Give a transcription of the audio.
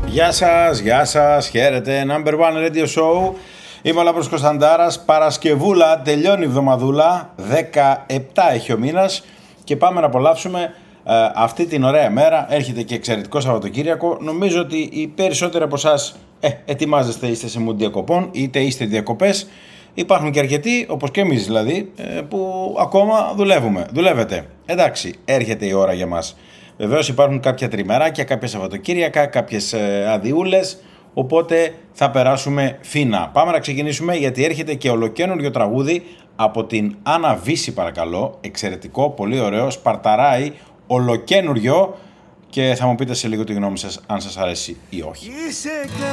Γεια σας, χαίρετε, Number One Radio Show. Είμαι ο Λάμπρος Κωνσταντάρας, Παρασκευούλα, τελειώνει η εβδομαδούλα, 17 έχει ο μήνας και πάμε να απολαύσουμε αυτή την ωραία μέρα. Έρχεται και εξαιρετικό Σαββατοκύριακο. Νομίζω ότι οι περισσότεροι από εσάς ετοιμάζεστε, είστε σε mood διακοπών, είτε είστε διακοπές. Υπάρχουν και αρκετοί, όπως και εμείς δηλαδή, που ακόμα δουλεύετε. Εντάξει, έρχεται η ώρα για μας. Βεβαίως υπάρχουν κάποια τριμεράκια, κάποια Σαββατοκύριακα, κάποιες αδειούλες, οπότε θα περάσουμε φίνα. Πάμε να ξεκινήσουμε γιατί έρχεται και ολοκαίνουργιο τραγούδι από την Άννα Βύση, παρακαλώ. Εξαιρετικό, πολύ ωραίο, σπαρταράει, ολοκαίνουργιο και θα μου πείτε σε λίγο τη γνώμη σας αν σας αρέσει ή όχι.